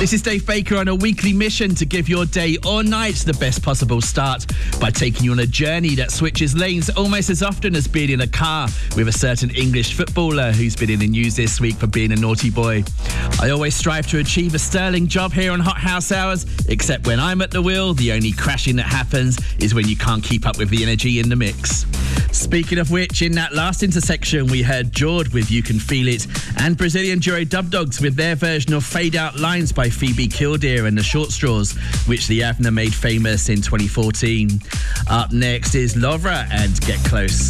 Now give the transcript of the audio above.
This is Dave Baker on a weekly mission to give your day or night the best possible start by taking you on a journey that switches lanes almost as often as being in a car with a certain English footballer who's been in the news this week for being a naughty boy. I always strive to achieve a sterling job here on Hot House Hours, except when I'm at the wheel, the only crashing that happens is when you can't keep up with the energy in the mix. Speaking of which, in that last intersection, we heard Jord with You Can Feel It and Brazilian duo Dub Dogs with their version of Fade Out Lines by Phoebe Killdeer and the Short Straws, which the Avner made famous in 2014. Up next is Lovra and Get Close.